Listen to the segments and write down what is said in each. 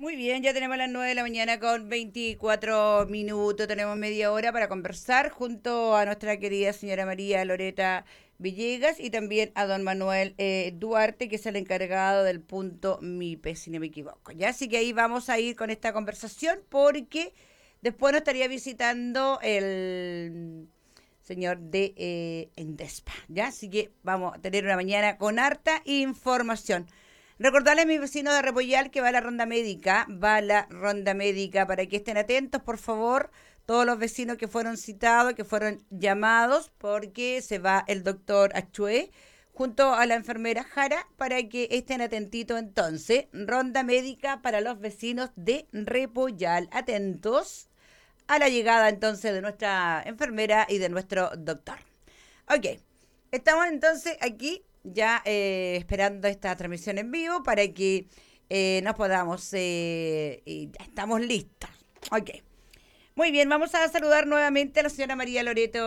Muy bien, ya tenemos las 9 de la mañana con 24 minutos. Tenemos media hora para conversar junto a nuestra querida señora María Loreta Villegas y también a don Manuel Duarte, que es el encargado del punto MIPE, si no me equivoco. ¿Ya? Así que ahí vamos a ir con esta conversación porque después nos estaría visitando el señor de Endespa. ¿Ya? Así que vamos a tener una mañana con harta información. Recordarle a mis vecinos de Repollal que va a la ronda médica para que estén atentos, por favor, todos los vecinos que fueron citados, que fueron llamados, porque se va el doctor Achué junto a la enfermera Jara para que estén atentitos entonces. Ronda médica para los vecinos de Repollal. Atentos a la llegada entonces de nuestra enfermera y de nuestro doctor. Ok, estamos entonces aquí ya esperando esta transmisión en vivo para que nos podamos, y ya estamos listos. Ok, muy bien, vamos a saludar nuevamente a la señora María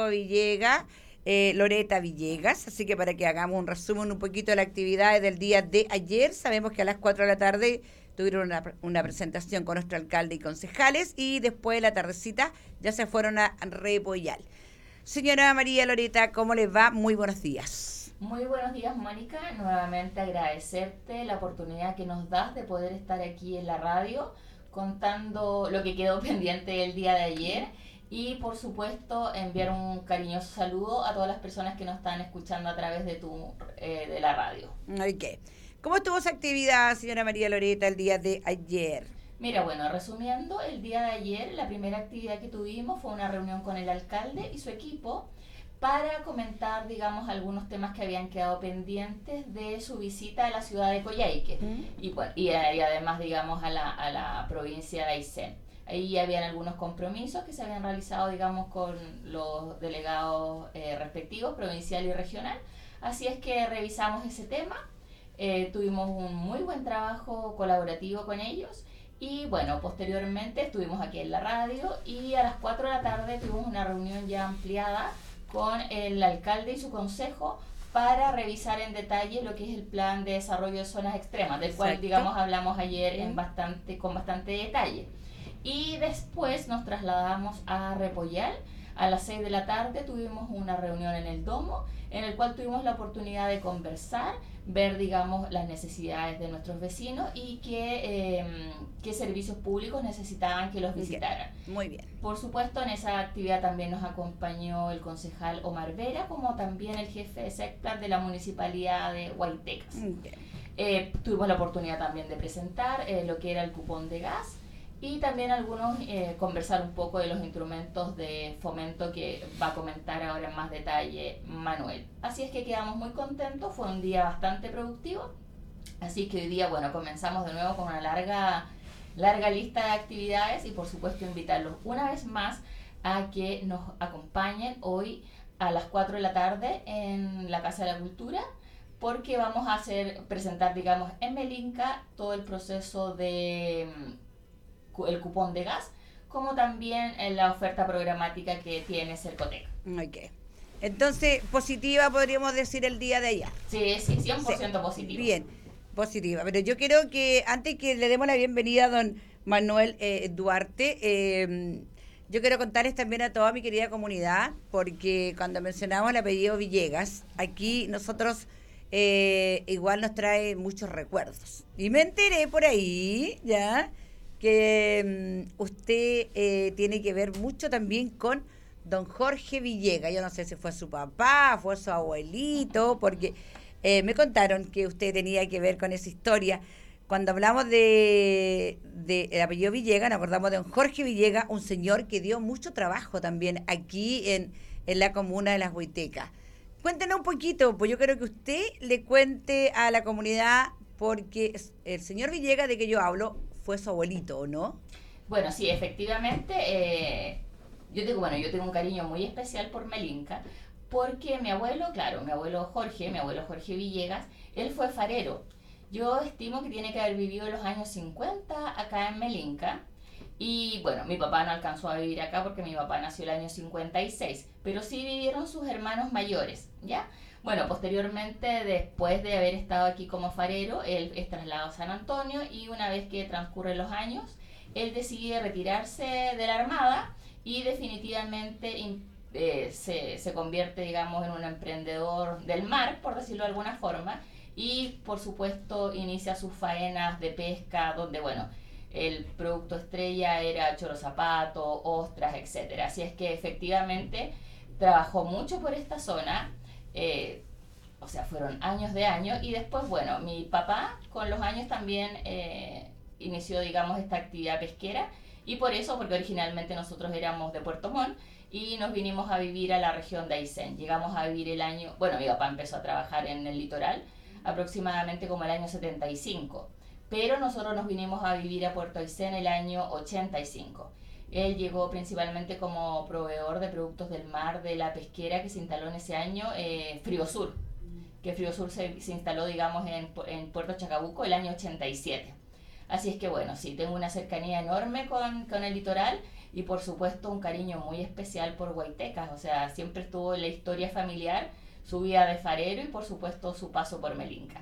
Loreta Villegas, así que para que hagamos un resumen un poquito de las actividades del día de ayer, sabemos que a las 4 de la tarde tuvieron una presentación con nuestro alcalde y concejales y después de la tardecita ya se fueron a Repollal. Señora María Loreta, ¿cómo les va? Muy buenos días. Muy buenos días, Mónica. Nuevamente agradecerte la oportunidad que nos das de poder estar aquí en la radio contando lo que quedó pendiente el día de ayer y, por supuesto, enviar un cariñoso saludo a todas las personas que nos están escuchando a través de la radio. Ok. ¿Cómo estuvo esa actividad, señora María Loreta, el día de ayer? Mira, bueno, resumiendo, el día de ayer la primera actividad que tuvimos fue una reunión con el alcalde y su equipo para comentar, digamos, algunos temas que habían quedado pendientes de su visita a la ciudad de Coyhaique y además, digamos, a la provincia de Aysén. Ahí habían algunos compromisos que se habían realizado, digamos, con los delegados respectivos, provincial y regional. Así es que revisamos ese tema, tuvimos un muy buen trabajo colaborativo con ellos. Y bueno, posteriormente estuvimos aquí en la radio y a las 4 de la tarde tuvimos una reunión ya ampliada con el alcalde y su consejo para revisar en detalle lo que es el plan de desarrollo de zonas extremas, del cual, digamos, hablamos ayer con bastante detalle. Y después nos trasladamos a Repollal. A las 6 de la tarde tuvimos una reunión en el Domo, en el cual tuvimos la oportunidad de conversar, ver, digamos, las necesidades de nuestros vecinos y qué servicios públicos necesitaban que los visitaran. Muy bien. Por supuesto, en esa actividad también nos acompañó el concejal Omar Vera, como también el jefe de SECPLAN de la Municipalidad de Huaytecas. Tuvimos la oportunidad también de presentar lo que era el cupón de gas y también conversar un poco de los instrumentos de fomento que va a comentar ahora en más detalle Manuel. Así es que quedamos muy contentos, fue un día bastante productivo, así que hoy día, bueno, comenzamos de nuevo con una larga lista de actividades y por supuesto invitarlos una vez más a que nos acompañen hoy a las 4 de la tarde en la Casa de la Cultura, porque vamos a presentar, digamos, en Melinca todo el proceso de el cupón de gas, como también en la oferta programática que tiene Cercotec. Ok. Entonces, positiva podríamos decir el día de ayer. Sí, 100% positiva. Bien, positiva. Pero yo quiero que, antes que le demos la bienvenida a don Manuel Duarte, yo quiero contarles también a toda mi querida comunidad, porque cuando mencionamos el apellido Villegas, aquí nosotros igual nos trae muchos recuerdos. Y me enteré por ahí, ¿ya?, que usted tiene que ver mucho también con don Jorge Villegas. Yo no sé si fue su papá, fue su abuelito, porque me contaron que usted tenía que ver con esa historia. Cuando hablamos de el apellido Villegas, nos acordamos de don Jorge Villegas, un señor que dio mucho trabajo también aquí en la comuna de Las Huaytecas. Cuéntenos un poquito, pues yo quiero que usted le cuente a la comunidad, porque el señor Villegas de que yo hablo fue su abuelito, ¿o no? Bueno, sí, efectivamente, yo tengo un cariño muy especial por Melinca, porque mi abuelo Jorge Villegas, él fue farero. Yo estimo que tiene que haber vivido en los años 50 acá en Melinca, Y bueno, mi papá no alcanzó a vivir acá porque mi papá nació el año 56, pero sí vivieron sus hermanos mayores, ¿ya? Bueno, posteriormente, después de haber estado aquí como farero, él es trasladado a San Antonio y una vez que transcurren los años, él decide retirarse de la Armada y definitivamente se convierte, digamos, en un emprendedor del mar, por decirlo de alguna forma, y por supuesto inicia sus faenas de pesca, donde, bueno, el producto estrella era choro zapato, ostras, etcétera. Así es que efectivamente trabajó mucho por esta zona, eh, o sea, fueron años de años, y después, bueno, mi papá con los años también inició, digamos, esta actividad pesquera, y por eso, porque originalmente nosotros éramos de Puerto Montt, y nos vinimos a vivir a la región de Aysén. Llegamos a vivir el año, bueno, mi papá empezó a trabajar en el litoral aproximadamente como el año 75, pero nosotros nos vinimos a vivir a Puerto Aysén el año 85. Él llegó principalmente como proveedor de productos del mar de la pesquera que se instaló en ese año, Friosur, que Friosur se instaló, digamos, en Puerto Chacabuco el año 87. Así es que bueno, sí, tengo una cercanía enorme con el litoral y por supuesto un cariño muy especial por Guaitecas, o sea, siempre estuvo en la historia familiar su vida de farero y por supuesto su paso por Melinca.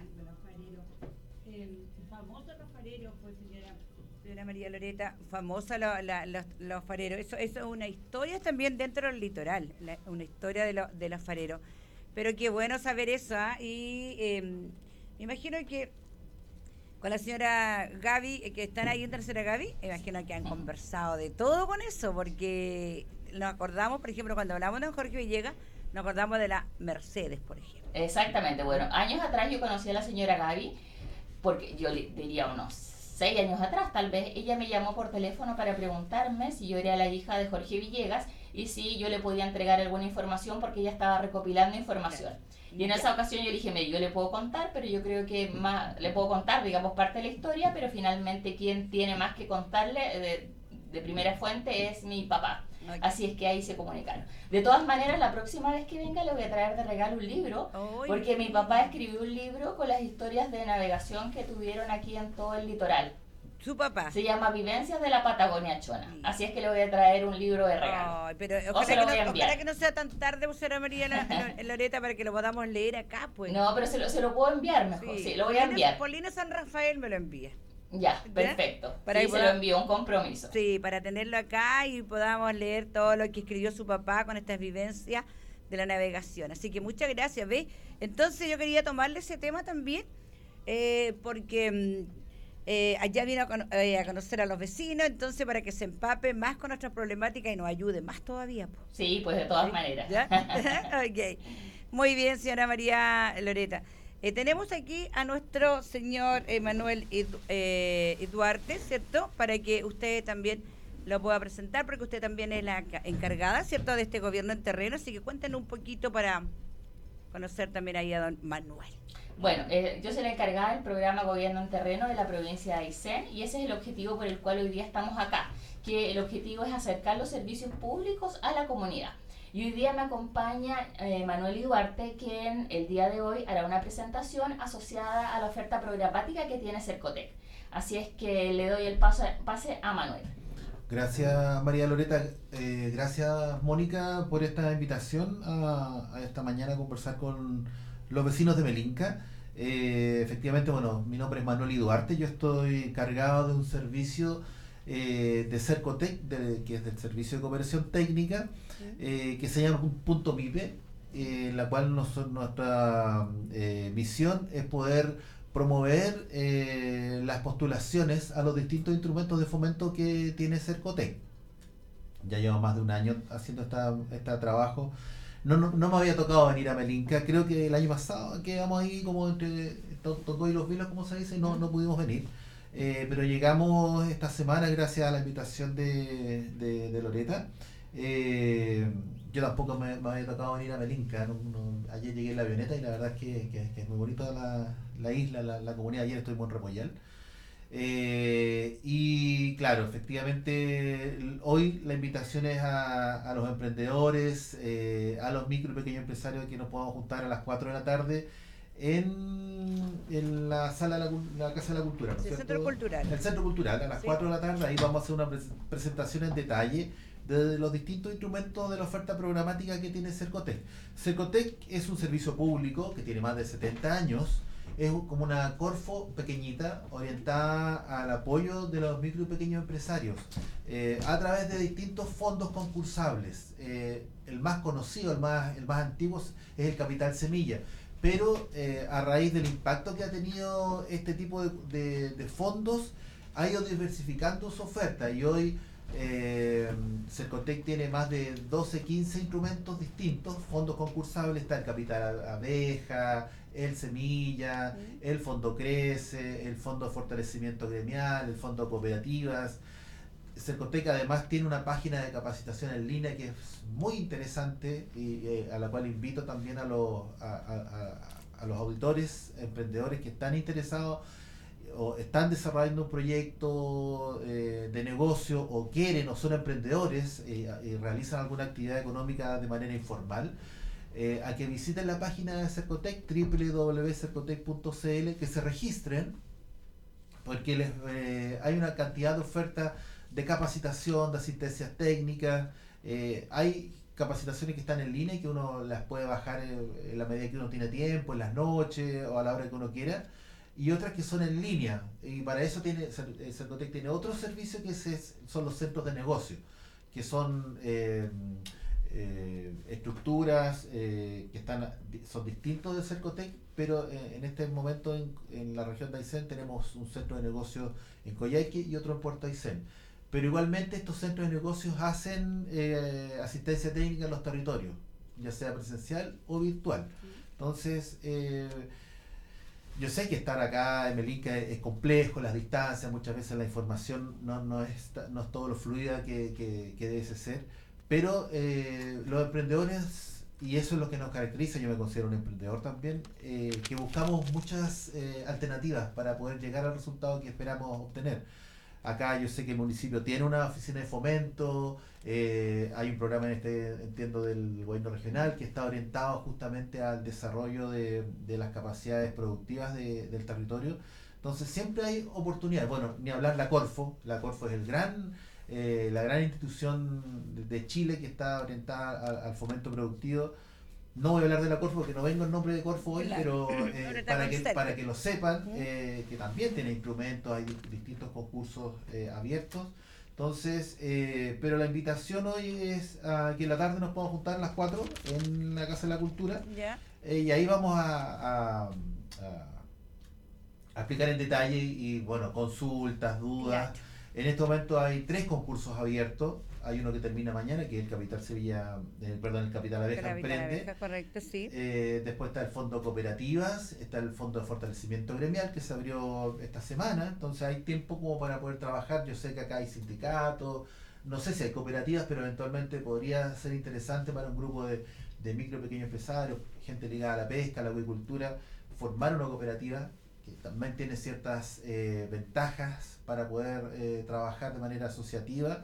Famosos los fareros, pues señora María Loreta, famosa los fareros. Eso es una historia también dentro del litoral, una historia de los fareros. Pero qué bueno saber eso, ¿eh? Y me imagino que con la señora Gaby, que están ahí en Tercera Gaby, me imagino que han conversado de todo con eso, porque nos acordamos, por ejemplo, cuando hablamos de don Jorge Villegas, nos acordamos de la Mercedes, por ejemplo. Exactamente, bueno, años atrás yo conocí a la señora Gaby, porque yo le diría unos 6 años atrás tal vez, ella me llamó por teléfono para preguntarme si yo era la hija de Jorge Villegas y si yo le podía entregar alguna información porque ella estaba recopilando información. Y en esa ocasión yo le dije, mire, yo le puedo contar, pero yo creo que más le puedo contar, digamos, parte de la historia, pero finalmente quien tiene más que contarle de primera fuente es mi papá. Okay. Así es que ahí se comunicaron. De todas maneras, la próxima vez que venga le voy a traer de regalo un libro, porque mi papá escribió un libro con las historias de navegación que tuvieron aquí en todo el litoral. Su papá. Se llama Vivencias de la Patagonia Chona. Sí. Así es que le voy a traer un libro de regalo. Ay, pero ojalá que no sea tan tarde, señora María Loreta, para que lo podamos leer acá, pues. No, pero se lo puedo enviar mejor. Sí, lo voy a enviar. Paulina San Rafael me lo envía. Ya, perfecto. Para sí, que se lo envió un compromiso. Sí, para tenerlo acá y podamos leer todo lo que escribió su papá con estas vivencias de la navegación. Así que muchas gracias, ¿ves? Entonces yo quería tomarle ese tema también, porque allá vino a conocer a los vecinos, entonces para que se empape más con nuestras problemáticas y nos ayude más todavía. Po. Sí, pues de todas maneras. ¿Ya? Ok. Muy bien, señora María Loreta. Tenemos aquí a nuestro señor Manuel Duarte, ¿cierto? Para que usted también lo pueda presentar, porque usted también es la encargada, ¿cierto?, de este gobierno en terreno, así que cuéntenos un poquito para conocer también ahí a don Manuel. Bueno, yo soy la encargada del programa Gobierno en Terreno de la provincia de Aysén y ese es el objetivo por el cual hoy día estamos acá, que el objetivo es acercar los servicios públicos a la comunidad. Y hoy día me acompaña Manuel Duarte, quien el día de hoy hará una presentación asociada a la oferta programática que tiene Cercotec. Así es que le doy el pase a Manuel. Gracias María Loreta, gracias Mónica por esta invitación a esta mañana a conversar con los vecinos de Melinca. Efectivamente, bueno, mi nombre es Manuel Duarte, yo estoy encargado de un servicio de Cercotec, que es del Servicio de Cooperación Técnica, que se llama Punto MIPE, en la cual nuestra misión es poder promover las postulaciones a los distintos instrumentos de fomento que tiene Cercotec. Ya llevo más de un año haciendo este trabajo. No me había tocado venir a Melinca, creo que el año pasado quedamos ahí como entre Tocó y los Vilos, como se dice, no pudimos venir. Pero llegamos esta semana gracias a la invitación de Loreta. Yo tampoco me había tocado venir a Melinca. Ayer llegué en la avioneta y la verdad es que es muy bonita la isla, la comunidad. Ayer estoy en Repollal. Y claro, efectivamente hoy la invitación es a los emprendedores, a los micro y pequeños empresarios, que nos podamos juntar a las 4 de la tarde en la sala la Casa de la Cultura, ¿no es El cierto? Centro Cultural. El Centro Cultural, a las 4 de la tarde, ahí vamos a hacer una presentación en detalle de los distintos instrumentos de la oferta programática que tiene Cercotec. Cercotec es un servicio público que tiene más de 70 años, es como una Corfo pequeñita, orientada al apoyo de los micro y pequeños empresarios, a través de distintos fondos concursables. El más conocido, el más antiguo es el Capital Semilla, pero a raíz del impacto que ha tenido este tipo de fondos, ha ido diversificando su oferta y hoy Cercotec tiene más de 12, 15 instrumentos distintos, fondos concursables, está el Capital Abeja, el Semilla, el Fondo Crece, el Fondo de Fortalecimiento Gremial, el Fondo de Cooperativas. Cercotec además tiene una página de capacitación en línea que es muy interesante y a la cual invito también a los auditores, emprendedores que están interesados o están desarrollando un proyecto de negocio o quieren o son emprendedores y realizan alguna actividad económica de manera informal, a que visiten la página de Cercotec, www.cercotec.cl, que se registren porque hay una cantidad de ofertas de capacitación, de asistencias técnicas, hay capacitaciones que están en línea y que uno las puede bajar en la medida que uno tiene tiempo, en las noches o a la hora que uno quiera, y otras que son en línea, y para eso Cercotec tiene otro servicio que son los centros de negocio, que son estructuras que son distintos de Cercotec, pero en este momento en la región de Aysén tenemos un centro de negocio en Coyhaique y otro en Puerto Aysén. Pero igualmente estos centros de negocios hacen asistencia técnica en los territorios, ya sea presencial o virtual. Entonces, yo sé que estar acá en Melinca es complejo, las distancias, muchas veces la información no es todo lo fluida que debe ser, pero los emprendedores, y eso es lo que nos caracteriza, yo me considero un emprendedor también, que buscamos muchas alternativas para poder llegar al resultado que esperamos obtener. Acá yo sé que el municipio tiene una oficina de fomento, hay un programa entiendo, del gobierno regional que está orientado justamente al desarrollo de las capacidades productivas del territorio. Entonces siempre hay oportunidades. Bueno, ni hablar la Corfo es la gran institución de Chile que está orientada al fomento productivo. No voy a hablar de la Corfo porque no vengo en nombre de Corfo hoy, claro, pero para que lo sepan, que también tiene instrumentos, hay distintos concursos abiertos. Entonces, pero la invitación hoy es a que en la tarde nos podamos juntar a las 4 en la Casa de la Cultura. ¿Ya? Y ahí vamos a explicar en detalle y bueno, consultas, dudas. Ya. En este momento hay 3 concursos abiertos. Hay uno que termina mañana, que es el Capital Sevilla, el Capital Abeja Emprende. Correcto, sí. Después está el Fondo Cooperativas, está el Fondo de Fortalecimiento Gremial, que se abrió esta semana. Entonces hay tiempo como para poder trabajar. Yo sé que acá hay sindicatos, no sé si hay cooperativas, pero eventualmente podría ser interesante para un grupo de micro y pequeños empresarios, gente ligada a la pesca, a la acuicultura, formar una cooperativa que también tiene ciertas ventajas para poder trabajar de manera asociativa.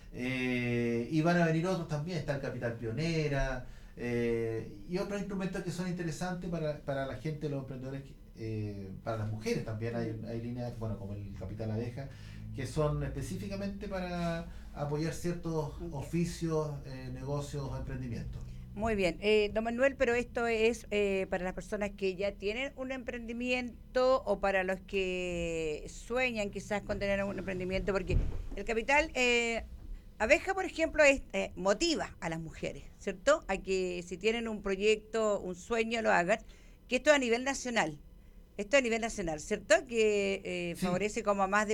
Y van a venir otros también, está el Capital Pionera y otros instrumentos que son interesantes para la gente, los emprendedores, para las mujeres también hay líneas, bueno, como el Capital Abeja, que son específicamente para apoyar ciertos oficios, negocios o emprendimientos. Muy bien, don Manuel, pero esto es para las personas que ya tienen un emprendimiento o para los que sueñan quizás con tener un emprendimiento, porque el Capital Abeja, por ejemplo, motiva a las mujeres, ¿cierto? A que si tienen un proyecto, un sueño, lo hagan, que esto a nivel nacional, ¿cierto? Que Sí. favorece como a más de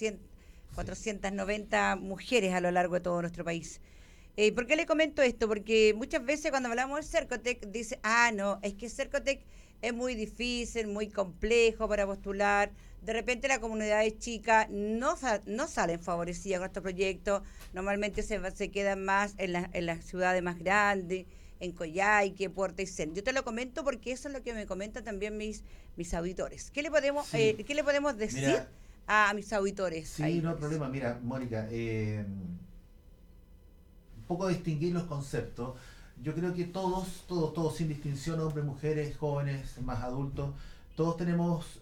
490 mujeres a lo largo de todo nuestro país. ¿Por qué le comento esto? Porque muchas veces cuando hablamos de Cercotec, dice, no, es que Cercotec es muy difícil, muy complejo para postular. De repente la comunidad es chica, no salen favorecidas con estos proyectos, normalmente se quedan más en las ciudades más grandes, en Coyhaique, Puerto Aysén. Yo te lo comento porque eso es lo que me comentan también mis auditores. ¿Qué le podemos decir Mira, a mis auditores? sí, ahí? no hay problema. Mira, Mónica, un poco distinguir los conceptos. yo creo que todos, sin distinción, hombres, mujeres, jóvenes, más adultos, todos tenemos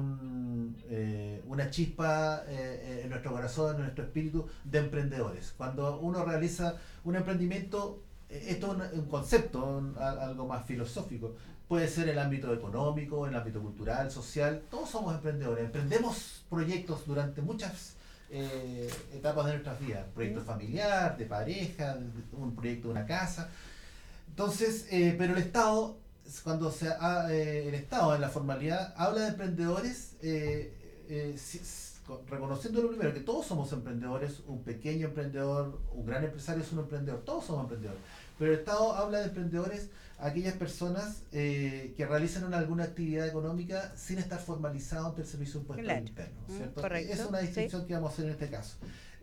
una chispa en nuestro corazón, en nuestro espíritu de emprendedores. Cuando uno realiza un emprendimiento, esto es un concepto, algo más filosófico. Puede ser el ámbito económico, el ámbito cultural, social. Todos somos emprendedores. Emprendemos proyectos durante muchas etapas de nuestras vidas. Proyecto familiar, de pareja, un proyecto de una casa. Entonces, pero el Estado, cuando el Estado en la formalidad habla de emprendedores, reconociendo lo primero, que todos somos emprendedores, un pequeño emprendedor, un gran empresario es un emprendedor, todos somos emprendedores. Pero el Estado habla de emprendedores, aquellas personas que realizan alguna actividad económica sin estar formalizados ante el Servicio de Impuestos Internos, ¿cierto? Correcto, Es una distinción sí, que vamos a hacer en este caso.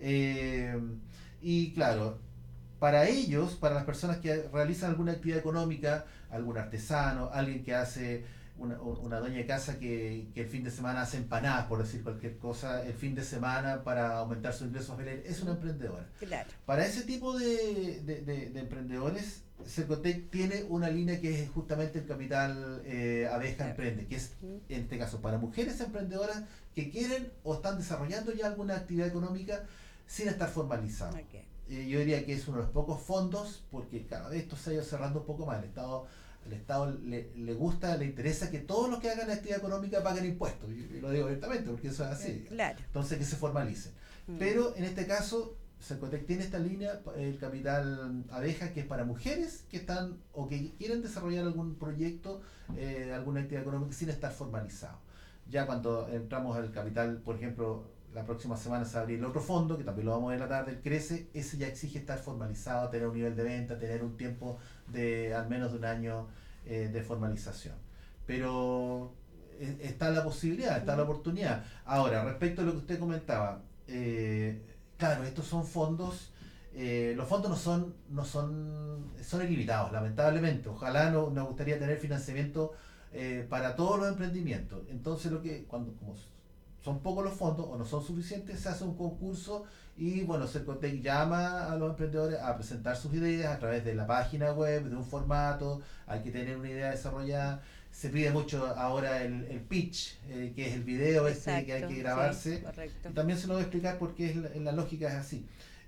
Y claro, para ellos, para las personas que realizan alguna actividad económica, algún artesano, alguien que hace una dueña de casa que el fin de semana hace empanadas, por decir cualquier cosa, el fin de semana para aumentar sus ingresos familiares, es una emprendedora. claro. Para ese tipo de emprendedores, Cercotec tiene una línea que es justamente el capital Abeja Claro. Emprende, que es en este caso para mujeres emprendedoras que quieren o están desarrollando ya alguna actividad económica sin estar formalizados. Okay. Yo diría que es uno de los pocos fondos, porque cada vez esto se ha ido cerrando un poco más. El Estado le gusta, le interesa que todos los que hagan actividad económica paguen impuestos. Y lo digo abiertamente, porque eso es así. Claro. Entonces, que se formalicen. Pero en este caso, Cercotec tiene esta línea, el capital Abeja, que es para mujeres que están o que quieren desarrollar algún proyecto, alguna actividad económica sin estar formalizado. Ya cuando entramos al capital, por ejemplo, la próxima semana se abre el otro fondo, que también lo vamos a ver en la tarde, el Crece, ese ya exige estar formalizado, tener un nivel de venta, tener un tiempo de al menos de un año de formalización. Pero está la posibilidad, está la oportunidad. Ahora, respecto a lo que usted comentaba, claro, estos son fondos, los fondos son ilimitados, lamentablemente. Ojalá nos gustaría tener financiamiento para todos los emprendimientos. Entonces, como son pocos los fondos o no son suficientes, se hace un concurso y bueno, Cercotec llama a los emprendedores a presentar sus ideas a través de la página web, de un formato, hay que tener una idea desarrollada. Se pide mucho ahora el pitch, que es el video que hay que grabarse. Sí, correcto. Y también se lo voy a explicar porque la lógica es así.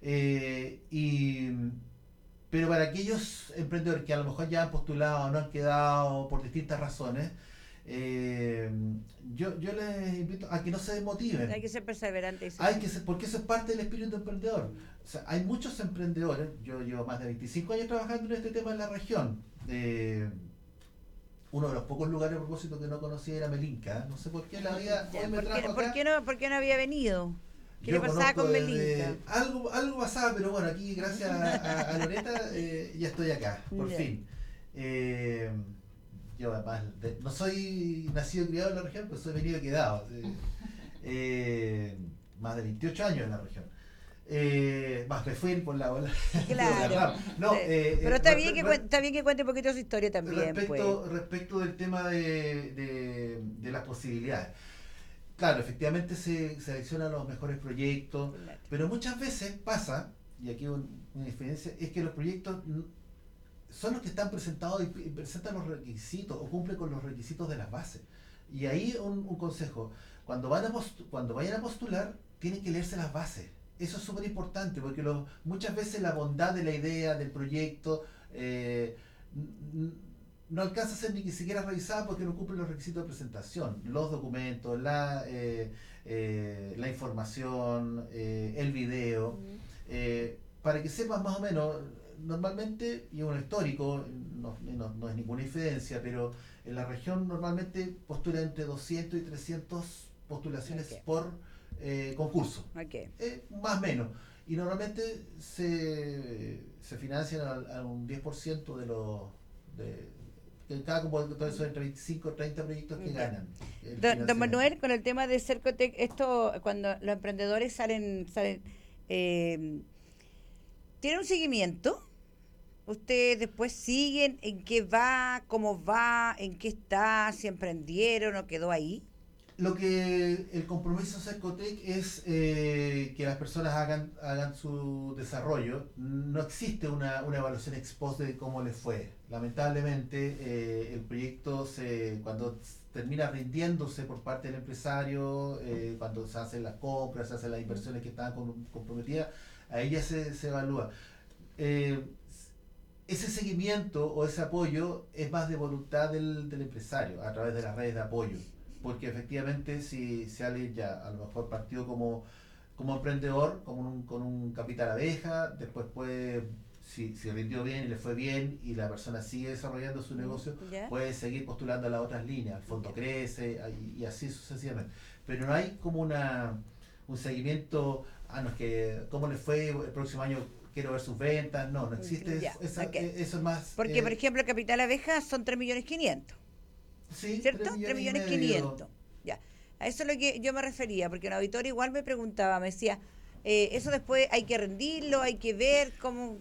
Pero para aquellos emprendedores que a lo mejor ya han postulado o no han quedado por distintas razones, yo les invito a que no se desmotiven. Hay que ser perseverante. Porque eso es parte del espíritu emprendedor. O sea, hay muchos emprendedores, yo llevo más de 25 años trabajando en este tema en la región. Uno de los pocos lugares a propósito que no conocía era Melinca. No sé por qué la vida hoy me trajo acá. ¿Por qué no había venido? ¿Qué Yo le pasaba con Melinca? Algo pasaba, pero bueno, aquí gracias a Loreta ya estoy acá, por fin. Yo además no soy nacido y criado en la región, pues soy venido y quedado. Más de 28 años en la región. Más me fui por la ola. Claro. No, pero está bien que cuente un poquito su historia también. Respecto del tema de las posibilidades. Claro, efectivamente se seleccionan los mejores proyectos, claro. Pero muchas veces pasa, y aquí una diferencia, es que los proyectos son los que están presentados y presentan los requisitos o cumplen con los requisitos de las bases. Y ahí un consejo, cuando vayan a postular, tienen que leerse las bases. Eso es súper importante, porque muchas veces la bondad de la idea, del proyecto, no alcanza a ser ni siquiera revisada porque no cumple los requisitos de presentación, los documentos, la información, el video, para que sepas más o menos. Normalmente, y un histórico, no es ninguna diferencia, pero en la región normalmente postula entre 200 y 300 postulaciones por concurso, más o menos, y normalmente se financian a un 10% de cada compositor, son entre 25 y 30 proyectos que ganan. Don Manuel, con el tema de Cercotec, esto cuando los emprendedores salen ¿tiene un seguimiento? ¿Ustedes después siguen en qué va, cómo va, en qué está, si emprendieron o quedó ahí? Lo que el compromiso Cercotec es que las personas hagan su desarrollo. No existe una evaluación ex post de cómo les fue. Lamentablemente, el proyecto cuando termina rindiéndose por parte del empresario, cuando se hacen las compras, se hacen las inversiones que estaban comprometidas, ahí ya se evalúa. Eh, Ese seguimiento o ese apoyo es más de voluntad del empresario a través de las redes de apoyo, porque efectivamente si alguien ya a lo mejor partió como emprendedor, con un capital abeja, después puede, si rindió bien y le fue bien y la persona sigue desarrollando su negocio, ¿Ya? puede seguir postulando a las otras líneas, el fondo Ya. crece y así sucesivamente. Pero no hay como un seguimiento, no es que cómo le fue el próximo año, quiero ver sus ventas, no existe Ya, ok. eso es más, Porque, por ejemplo, Capital Abeja son 3.500.000, sí, ¿cierto? 3 3 millones y millones medio. 500. Ya. A eso es lo que yo me refería, porque un auditor igual me preguntaba, me decía, eso después hay que rendirlo, hay que ver cómo...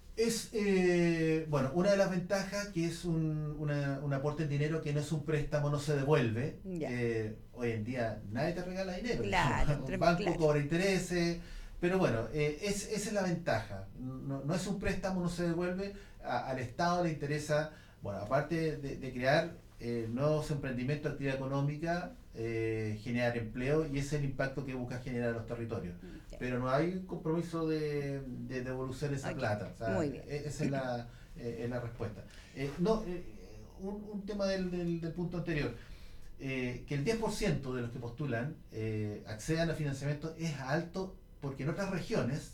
Bueno, una de las ventajas que es un aporte en dinero que no es un préstamo, no se devuelve. Ya, Hoy en día nadie te regala dinero, claro, un banco claro. cobra intereses, pero bueno, esa es la ventaja. No es un préstamo, no se devuelve. Al Estado le interesa, bueno, aparte de crear nuevos emprendimientos, actividad económica, generar empleo y ese es el impacto que busca generar en los territorios, Ya. pero no hay un compromiso de devolución esa Ok, plata. O sea, muy bien. esa es la respuesta. No, un tema del punto anterior, que el 10% de los que postulan accedan a financiamiento es alto porque en otras regiones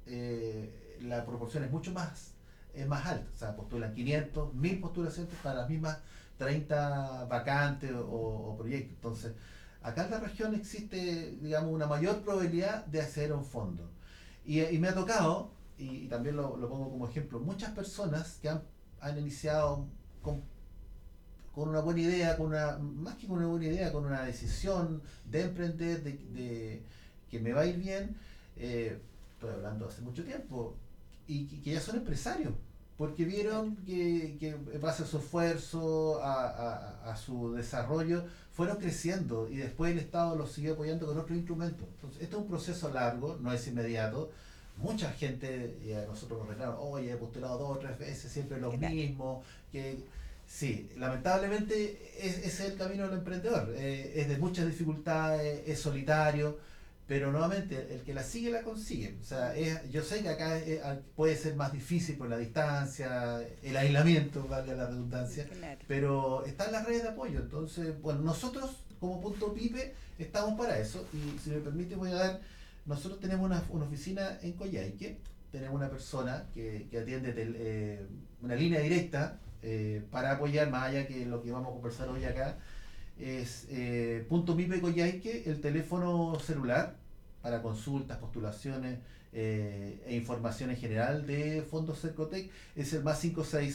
la proporción es más alta. O sea, postulan 500, 1000 postulaciones para las mismas 30 vacantes o proyectos. Entonces, acá en la región existe, digamos, una mayor probabilidad de acceder a un fondo. Y me ha tocado, y también lo pongo como ejemplo, muchas personas que han iniciado con una buena idea, más que con una buena idea, con una decisión de emprender, que me va a ir bien, estoy hablando hace mucho tiempo, y que ya son empresarios, porque Claro. vieron que base a su esfuerzo, a su desarrollo, fueron creciendo y después el Estado los siguió apoyando con otros instrumentos. Entonces, esto es un proceso largo, no es inmediato. Mucha gente, y a nosotros nos reclaman, oye, he postulado 2 o 3 veces, siempre lo Claro. mismo, que sí, lamentablemente ese es el camino del emprendedor. Es de muchas dificultades, es solitario, pero nuevamente el que la sigue la consigue. O sea, yo sé que acá puede ser más difícil por la distancia, el aislamiento, valga la redundancia, Claro. pero están las redes de apoyo. Entonces, bueno, nosotros como Punto Pipe estamos para eso y si me permite voy a dar, nosotros tenemos una oficina en Coyhaique, tenemos una persona que atiende una línea directa para apoyar, más allá que lo que vamos a conversar hoy acá, es Punto Mipe Coyhaique, el teléfono celular para consultas, postulaciones e información en general de Fondos Cercotec, es el más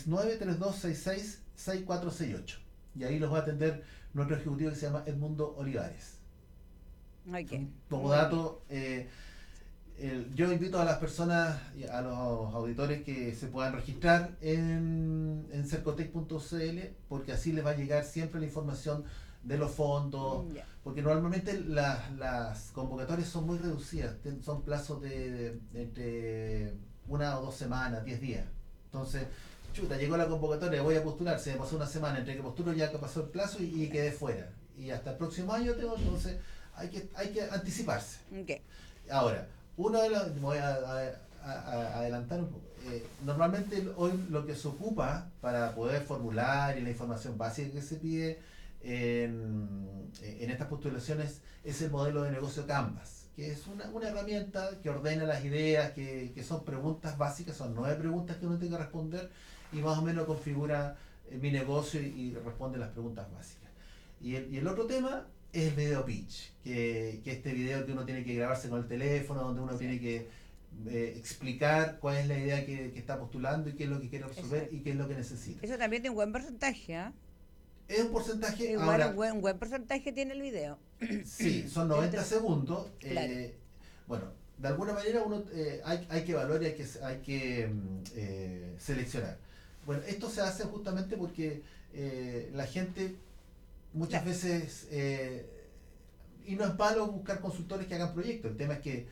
569-3266-6468. Y ahí los va a atender nuestro ejecutivo que se llama Edmundo Olivares. Ok, Como muy bien. dato, yo invito a las personas, a los auditores que se puedan registrar en cercotec.cl porque así les va a llegar siempre la información de los fondos, Ya. porque normalmente las convocatorias son muy reducidas, son plazos de entre 1 o 2 semanas, 10 días. Entonces, chuta, llegó la convocatoria, voy a postular, se me pasó una semana, entre que postulo ya que pasó el plazo y quedé fuera. Y hasta el próximo año tengo, entonces hay que anticiparse. Ok. Ahora, uno de los, me voy a adelantar un poco. Normalmente hoy lo que se ocupa para poder formular y la información básica que se pide en estas postulaciones es el modelo de negocio Canvas, que es una herramienta que ordena las ideas, que son preguntas básicas, son 9 preguntas que uno tiene que responder y más o menos configura mi negocio y responde las preguntas básicas. Y el otro tema es el video pitch, que este video que uno tiene que grabarse con el teléfono, donde uno tiene que explicar cuál es la idea que está postulando y qué es lo que quiere resolver Eso, y qué es lo que necesita. eso también tiene un buen porcentaje, ¿ah? Es un porcentaje, Igual ahora, un buen porcentaje tiene el video. sí, son Tiene 90 segundos. claro. Bueno, de alguna manera uno hay que evaluar y hay que seleccionar. Bueno, esto se hace justamente porque la gente muchas Claro. veces y no es malo buscar consultores que hagan proyectos. El tema es que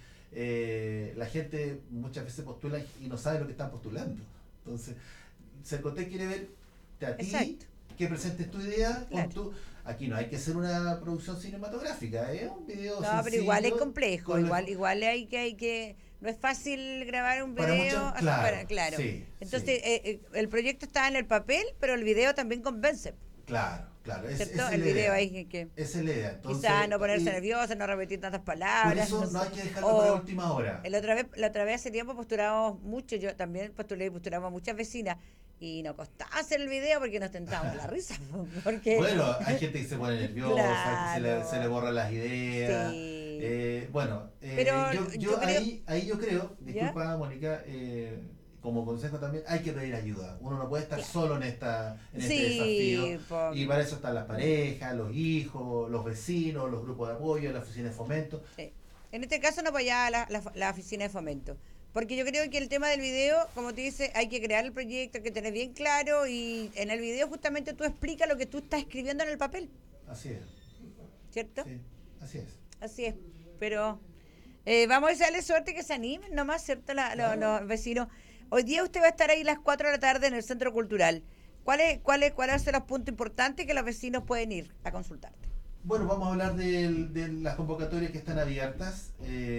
la gente muchas veces postula y no sabe lo que están postulando. Entonces, Cercotec quiere verte a ti, Exacto. que presentes tu idea. Claro. Aquí no hay que hacer una producción cinematográfica, es un video No, pero igual es sencillo, complejo, con igual hay que, no es fácil grabar un para video, muchos, claro. sí, Entonces, sí. el proyecto está en el papel, pero el video también convence, Claro, ¿cierto? esa El es la video idea. hay que Esa es la idea. Entonces, quizás no ponerse y nervioso, no repetir tantas por palabras. eso No no sé. hay que dejarlo O para última hora. la otra vez hace tiempo postulamos mucho, yo también postulamos muchas vecinas y nos costaba hacer el video porque nos tentábamos la risa. Porque, Bueno, hay gente que se pone nerviosa, que Claro. se le borran las ideas. Sí. Pero Yo creo, ahí yo creo, ¿ya? disculpa Mónica, como consejo también, hay que pedir ayuda. Uno no puede estar Claro. solo en este Sí, desafío. po. Y para eso están las parejas, los hijos, los vecinos, los grupos de apoyo, la oficina de fomento. Sí. En este caso no apoyaba la oficina de fomento. Porque yo creo que el tema del video, como tú dices, hay que crear el proyecto, hay que tener bien claro y en el video justamente tú explicas lo que tú estás escribiendo en el papel, Así es. ¿cierto? Sí, así es. Así es. Pero vamos a desearle suerte que se animen nomás, ¿cierto? Claro. Los vecinos. Hoy día usted va a estar ahí a las 4 de la tarde en el Centro Cultural. ¿Cuáles son los puntos importantes que los vecinos pueden ir a consultarte? Bueno, vamos a hablar de las convocatorias que están abiertas.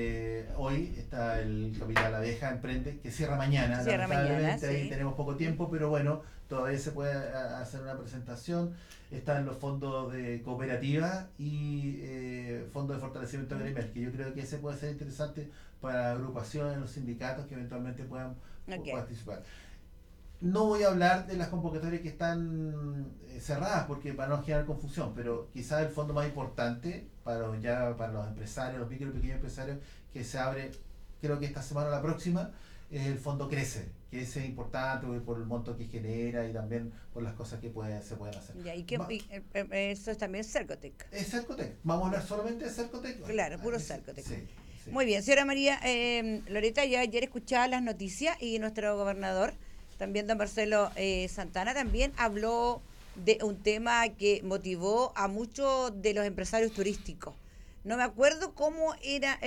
Hoy está el Capital Abeja Emprende, que cierra mañana. Cierra mañana, Lamentablemente, ahí sí. tenemos poco tiempo, pero bueno, todavía se puede hacer una presentación. Están los fondos de cooperativa y fondos de fortalecimiento gremial, que yo creo que ese puede ser interesante para agrupaciones, los sindicatos que eventualmente puedan Ok. participar. No voy a hablar de las convocatorias que están cerradas porque para no generar confusión, pero quizás el fondo más importante para los empresarios, los micro y pequeños empresarios, que se abre, creo que esta semana o la próxima, es el fondo Crece, que ese es importante por el monto que genera y también por las cosas que se pueden hacer. Ya, eso es también Cercotec. Es Cercotec, vamos a hablar solamente de Cercotec. Claro, puro Cercotec. Sí, sí. Muy bien, señora María Loreta, ya ayer escuchaba las noticias y nuestro gobernador, también don Marcelo Santana, también habló de un tema que motivó a muchos de los empresarios turísticos. No me acuerdo cómo era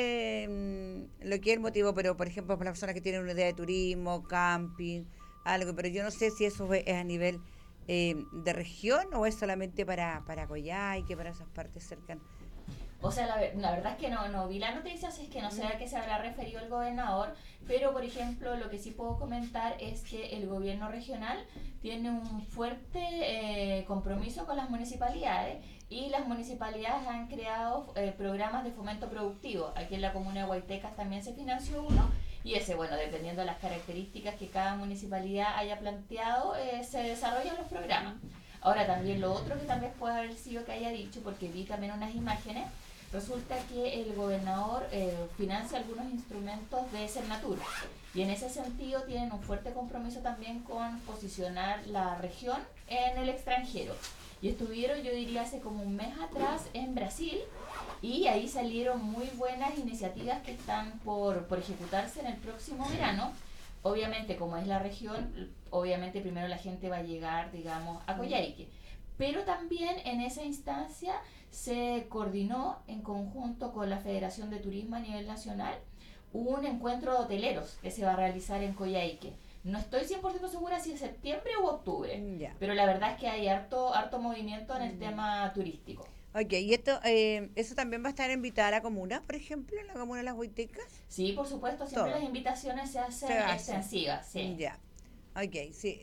lo que él motivó, pero por ejemplo, para las personas que tienen una idea de turismo, camping, algo, pero yo no sé si eso es a nivel de región o es solamente para Coyhaique, para esas partes cercanas. O sea, la verdad es que no vi la noticia, así es que no sé a qué se habrá referido el gobernador, pero por ejemplo lo que sí puedo comentar es que el gobierno regional tiene un fuerte compromiso con las municipalidades y las municipalidades han creado programas de fomento productivo. Aquí en la comuna de Guaytecas también se financió uno y ese, bueno, dependiendo de las características que cada municipalidad haya planteado, se desarrollan los programas. Ahora también lo otro que tal vez pueda haber sido que haya dicho, porque vi también unas imágenes, resulta que el gobernador financia algunos instrumentos de Cernatur y en ese sentido tienen un fuerte compromiso también con posicionar la región en el extranjero. Y estuvieron, yo diría, hace como un mes atrás en Brasil y ahí salieron muy buenas iniciativas que están por ejecutarse en el próximo verano. Obviamente, como es la región, obviamente primero la gente va a llegar, digamos, a Coyhaique. Pero también en esa instancia se coordinó en conjunto con la Federación de Turismo a nivel nacional un encuentro de hoteleros que se va a realizar en Coyhaique. No estoy 100% segura si es septiembre u octubre, Ya. pero la verdad es que hay harto movimiento en el tema turístico. Ok, y eso también va a estar invitada a la comuna, por ejemplo, en la comuna de Las Huaytecas. Sí, por supuesto, siempre Todo. las invitaciones se hacen Se hace. extensivas, sí. Ya. Ok, sí.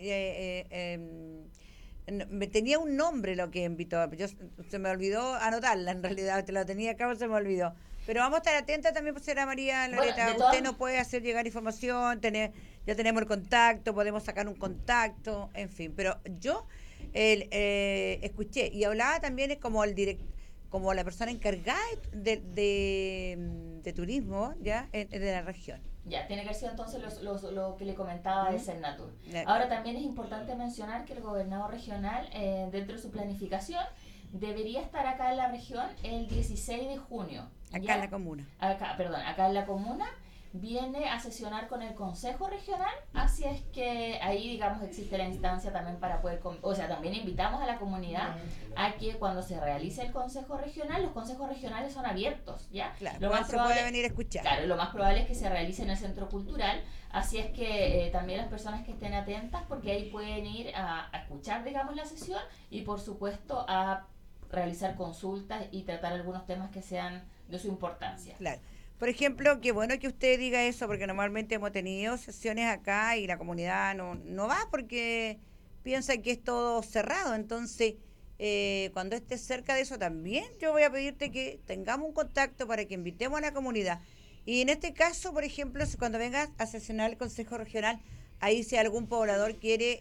Me tenía un nombre lo que invitó. Se me olvidó anotarla, en realidad. Te lo tenía acá, pero se me olvidó. Pero vamos a estar atentas también, pues, señora María Loreta. Bueno, de todas- Usted nos puede hacer llegar información, ya tenemos el contacto, podemos sacar un contacto, en fin. Pero yo escuché y hablaba también como como la persona encargada de turismo ya de la región. Ya, tiene que ser entonces lo que le comentaba de Cernatur. Ya. Ahora también es importante mencionar que el gobernador regional, dentro de su planificación, debería estar acá en la región el 16 de junio. Acá ¿ya? en la comuna. Acá en la comuna, viene a sesionar con el Consejo Regional, así es que ahí, digamos, existe la instancia también para poder, o sea, también invitamos a la comunidad a que cuando se realice el Consejo Regional, los consejos regionales son abiertos, ¿ya? Claro, Lo más se probable, puede venir a escuchar. claro, lo más probable es que se realice en el Centro Cultural, así es que también las personas que estén atentas, porque ahí pueden ir a escuchar, digamos, la sesión y, por supuesto, a realizar consultas y tratar algunos temas que sean de su importancia. Claro. Por ejemplo, qué bueno que usted diga eso, porque normalmente hemos tenido sesiones acá y la comunidad no va porque piensa que es todo cerrado. Entonces, cuando estés cerca de eso también, yo voy a pedirte que tengamos un contacto para que invitemos a la comunidad. Y en este caso, por ejemplo, cuando vengas a sesionar el Consejo Regional, ahí si algún poblador quiere